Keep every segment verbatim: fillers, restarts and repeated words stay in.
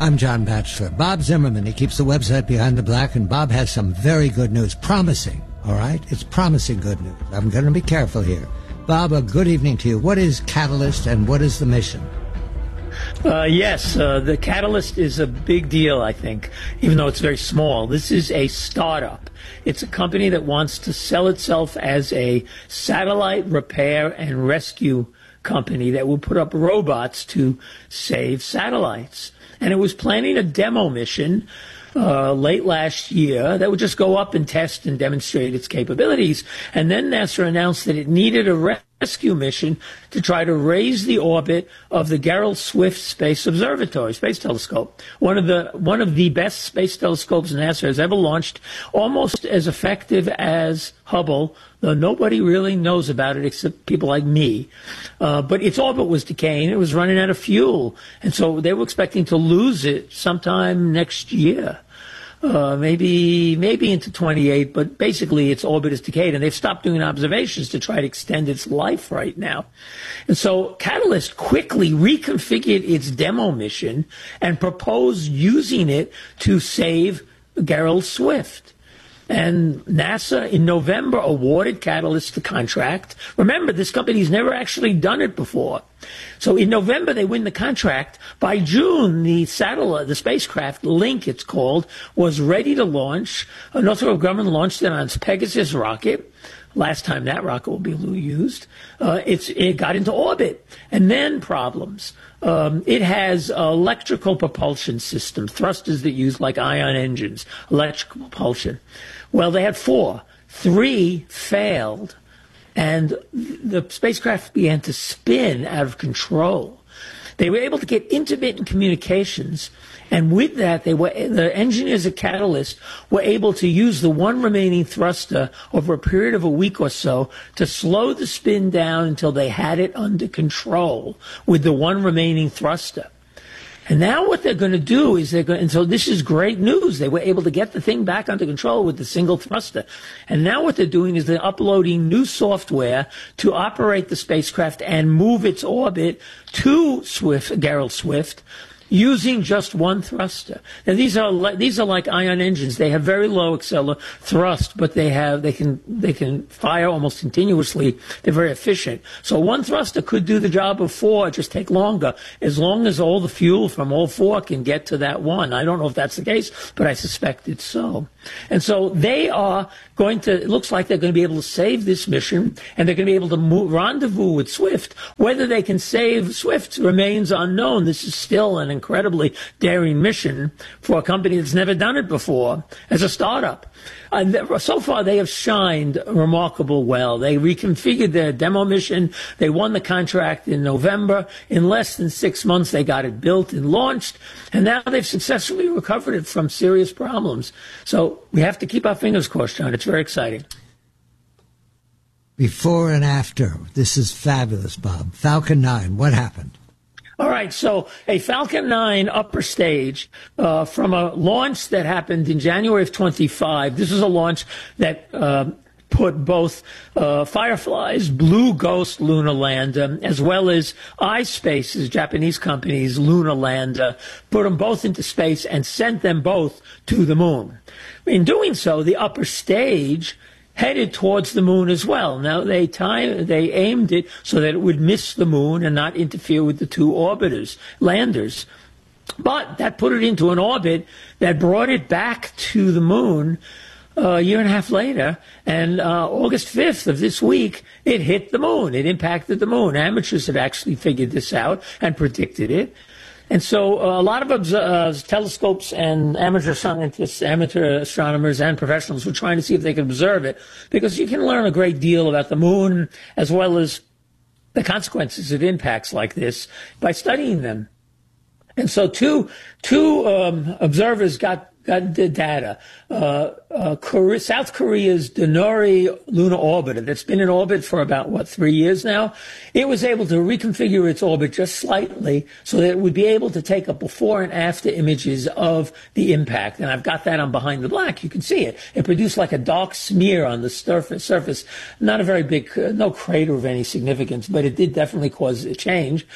I'm John Batchelor. Bob Zimmerman, he keeps the website Behind the Black, and Bob has some very good news. Promising, all right? It's promising good news. I'm going to be careful here. Bob, a good evening to you. What is Catalyst and what is the mission? Uh, yes, uh, the Catalyst is a big deal, I think, even though it's very small. This is a startup. It's a company that wants to sell itself as a satellite repair and rescue company that will put up robots to save satellites. And it was planning a demo mission uh, late last year that would just go up and test and demonstrate its capabilities. And then NASA announced that it needed a rescue mission to try to raise the orbit of the Gerald Swift Space Observatory, Space Telescope, one of the one of the best space telescopes NASA has ever launched, almost as effective as Hubble, though nobody really knows about it except people like me. Uh, but its orbit was decaying. It was running out of fuel. And so they were expecting to lose it sometime next year. Uh, maybe maybe into twenty-eight, but basically its orbit is decayed, and they've stopped doing observations to try to extend its life right now. And so Catalyst quickly reconfigured its demo mission and proposed using it to save Gerald Swift. And NASA in November awarded Catalyst the contract. Remember, this company's never actually done it before. So in November, they win the contract. By June, the satellite, the spacecraft, Link it's called, was ready to launch. Northrop Grumman launched it on its Pegasus rocket. Last time that rocket will be used. Uh, it's, it got into orbit. And then problems. Um, it has electrical propulsion system, thrusters that use like ion engines, electrical propulsion. Well, they had four. Three failed, and the spacecraft began to spin out of control. They were able to get intermittent communications, and with that, they were the engineers at Catalyst were able to use the one remaining thruster over a period of a week or so to slow the spin down until they had it under control with the one remaining thruster. And now what they're going to do is they're going, and so this is great news. They were able to get the thing back under control with the single thruster. And now what they're doing is they're uploading new software to operate the spacecraft and move its orbit to Swift, Gerald Swift, using just one thruster. Now these are like, these are like ion engines. They have very low accelerator thrust, but they have they can they can fire almost continuously. They're very efficient. So one thruster could do the job of four, just take longer, as long as all the fuel from all four can get to that one. I don't know if that's the case, but I suspect it's so. And so they are going to, it looks like they're going to be able to save this mission, and they're going to be able to move, rendezvous with Swift. Whether they can save Swift remains unknown. This is still an incredibly daring mission for a company that's never done it before as a startup. Uh, so far, they have shined remarkable well. They reconfigured their demo mission. They won the contract in November. In less than six months, they got it built and launched. And now they've successfully recovered it from serious problems. So we have to keep our fingers crossed, John. It's very exciting. Before and after. This is fabulous, Bob. Falcon nine, what happened? All right, so a Falcon nine upper stage uh, from a launch that happened in January of twenty-five. This is a launch that uh, put both uh, Firefly's Blue Ghost lunar lander as well as iSpace's Japanese company's lunar lander, put them both into space and sent them both to the moon. In doing so, the upper stage headed towards the moon as well. Now, they time, they aimed it so that it would miss the moon and not interfere with the two orbiters, landers. But that put it into an orbit that brought it back to the moon uh, a year and a half later. And uh, August fifth of this week, it hit the moon. It impacted the moon. Amateurs had actually figured this out and predicted it. And so uh, a lot of uh, telescopes and amateur scientists, amateur astronomers and professionals were trying to see if they could observe it, because you can learn a great deal about the moon as well as the consequences of impacts like this by studying them. And so two, two um, observers got got the data. Uh, uh, Korea, South Korea's Danuri lunar orbiter that's been in orbit for about, what, three years now? It was able to reconfigure its orbit just slightly so that it would be able to take up before and after images of the impact. And I've got that on Behind the Black. You can see it. It produced like a dark smear on the surface. surface. Not a very big, uh, no crater of any significance, but it did definitely cause a change.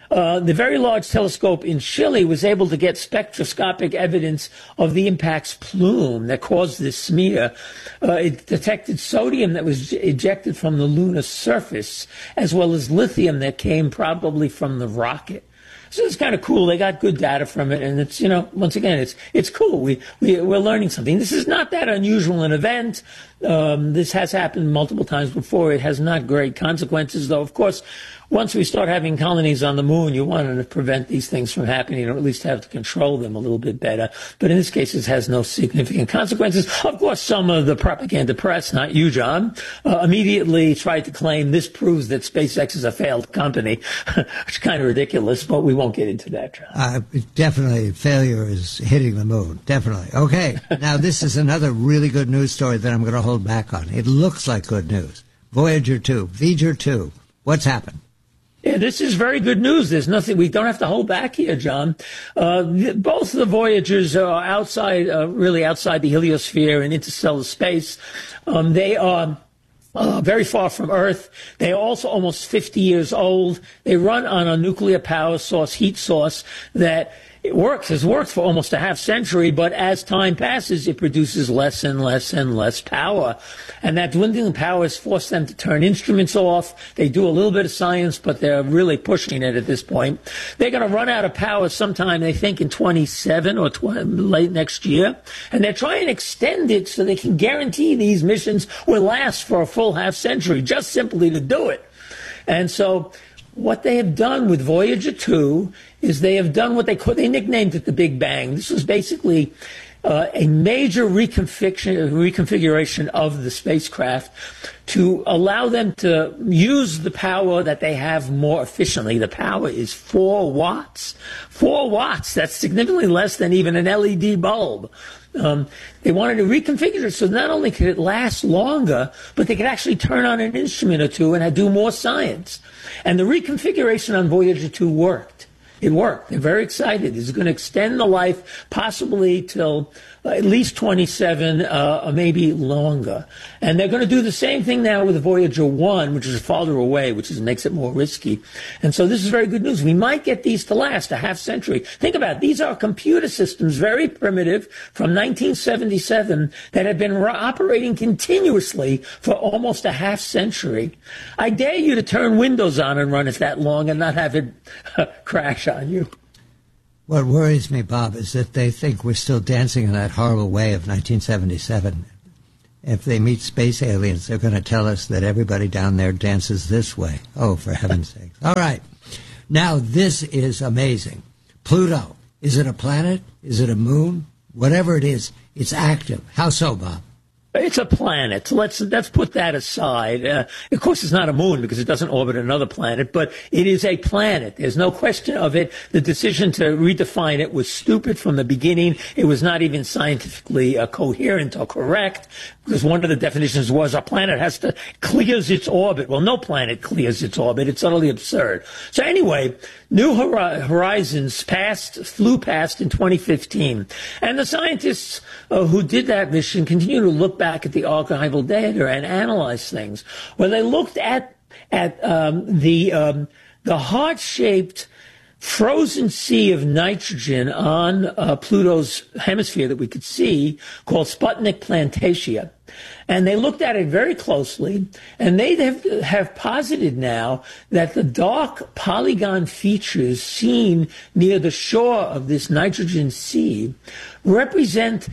Uh, the Very Large Telescope in Chile was able to get spectroscopic evidence of the impact's plume that caused this smear. Uh, it detected sodium that was ejected from the lunar surface, as well as lithium that came probably from the rocket. So it's kind of cool. They got good data from it, and it's, you know, once again, it's it's cool. We, we, we're learning something. This is not that unusual an event. Um, this has happened multiple times before. It has not great consequences, though, of course. Once we start having colonies on the moon, you want to prevent these things from happening, or at least have to control them a little bit better. But in this case, it has no significant consequences. Of course, some of the propaganda press, not you, John, uh, immediately tried to claim this proves that SpaceX is a failed company, which is kind of ridiculous, but we won't get into that, John. Uh, definitely, failure is hitting the moon. Definitely. Okay, now this is another really good news story that I'm going to hold back on. It looks like good news. Voyager two, Voyager two. What's happened? Yeah, this is very good news. There's nothing, we don't have to hold back here, John. Uh, both the Voyagers are outside, uh, really outside the heliosphere and interstellar space. Um, they are Uh, very far from Earth. They are also almost fifty years old. They run on a nuclear power source, heat source, that it works, has worked for almost a half century, but as time passes, it produces less and less and less power. And that dwindling power has forced them to turn instruments off. They do a little bit of science, but they're really pushing it at this point. They're going to run out of power sometime, they think, in twenty-seven or twenty, late next year. And they're trying to extend it so they can guarantee these missions will last for a full half century, just simply to do it. And so what they have done with Voyager two is they have done what they call, they nicknamed it the Big Bang. This was basically uh, a major reconfiguration, reconfiguration of the spacecraft to allow them to use the power that they have more efficiently. The power is four watts. Four watts. That's significantly less than even an L E D bulb. Um, they wanted to reconfigure it so not only could it last longer, but they could actually turn on an instrument or two and do more science. And the reconfiguration on Voyager two worked. It worked. They're very excited. It's going to extend the life possibly till uh, at least twenty-seven, uh, or maybe longer. And they're going to do the same thing now with Voyager one, which is farther away, which is, makes it more risky. And so this is very good news. We might get these to last a half century. Think about it. These are computer systems, very primitive, from nineteen seventy-seven, that have been operating continuously for almost a half century. I dare you to turn Windows on and run it that long and not have it uh, crash on you. What worries me, Bob, is that they think we're still dancing in that horrible way of nineteen seventy-seven. If they meet space aliens, they're going to tell us that everybody down there dances this way. Oh, for heaven's sake. All right. Now, this is amazing. Pluto. Is it a planet? Is it a moon? Whatever it is, it's active. How so, Bob? It's a planet. Let's let's put that aside. Uh, of course, it's not a moon because it doesn't orbit another planet, but it is a planet. There's no question of it. The decision to redefine it was stupid from the beginning. It was not even scientifically uh, coherent or correct, because one of the definitions was a planet has to clears its orbit. Well, no planet clears its orbit. It's utterly absurd. So anyway, New Horizons passed, flew past in twenty fifteen, and the scientists uh, who did that mission continue to look back at the archival data and analyze things. When they looked at at um, the um, the heart-shaped frozen sea of nitrogen on uh, Pluto's hemisphere that we could see, called Sputnik Plantatia. And they looked at it very closely, and they have, have posited now that the dark polygon features seen near the shore of this nitrogen sea represent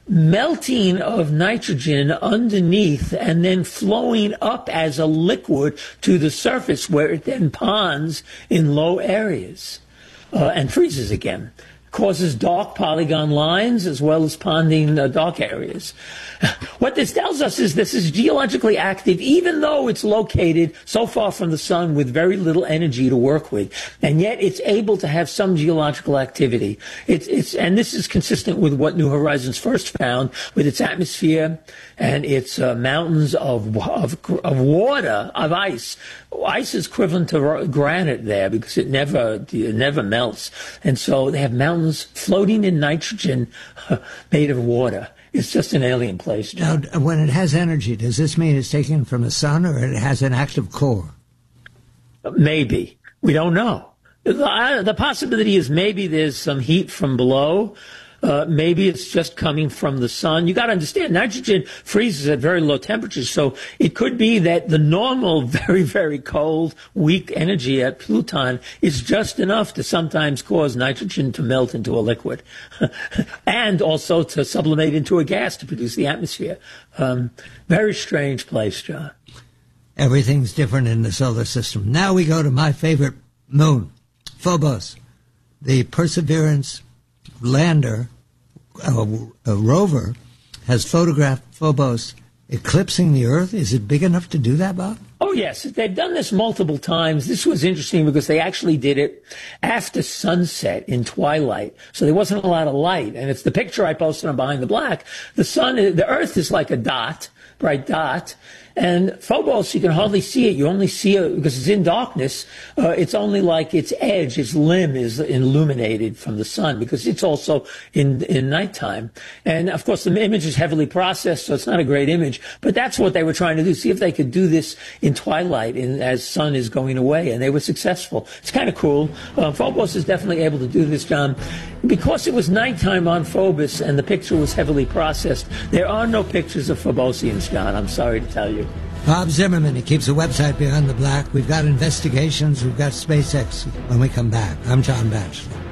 melting of nitrogen underneath and then flowing up as a liquid to the surface, where it then ponds in low areas uh, and freezes again. Causes dark polygon lines as well as ponding uh, dark areas. What this tells us is this is geologically active, even though it's located so far from the sun with very little energy to work with, and yet it's able to have some geological activity. It's, it's, and this is consistent with what New Horizons first found with its atmosphere and its uh, mountains of, of of water, of ice. Ice is equivalent to granite there because it never it never melts, and so they have mountains floating in nitrogen made of water. It's just an alien place. Now, when it has energy, does this mean it's taken from the sun, or it has an active core? Maybe. We don't know. The, the possibility is maybe there's some heat from below. Uh, maybe it's just coming from the sun. You got to understand, nitrogen freezes at very low temperatures, so it could be that the normal, very, very cold, weak energy at Pluton is just enough to sometimes cause nitrogen to melt into a liquid, and also to sublimate into a gas to produce the atmosphere. Um, very strange place, John. Everything's different in the solar system. Now we go to my favorite moon, Phobos. The Perseverance lander, a, a rover, has photographed Phobos eclipsing the Earth. Is it big enough to do that, Bob? Oh, yes. They've done this multiple times. This was interesting because they actually did it after sunset in twilight. So there wasn't a lot of light. And it's the picture I posted on Behind the Black. The sun, the Earth is like a dot, bright dot. And Phobos, you can hardly see it. You only see it because it's in darkness. Uh, it's only like its edge, its limb is illuminated from the sun because it's also in, in nighttime. And of course, the image is heavily processed, so it's not a great image. But that's what they were trying to do, see if they could do this in twilight in, as sun is going away. And they were successful. It's kind of cool. Uh, Phobos is definitely able to do this, John. Because it was nighttime on Phobos and the picture was heavily processed, there are no pictures of Phobosians, John. I'm sorry to tell you. Bob Zimmerman, he keeps a website Behind the Black. We've got investigations. We've got SpaceX when we come back. I'm John Batchelor.